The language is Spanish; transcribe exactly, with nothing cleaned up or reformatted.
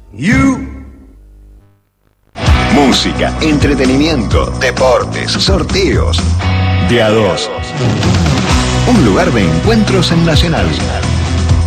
You. Música, entretenimiento, deportes, sorteos. De a dos. Un lugar de encuentros en Nacional.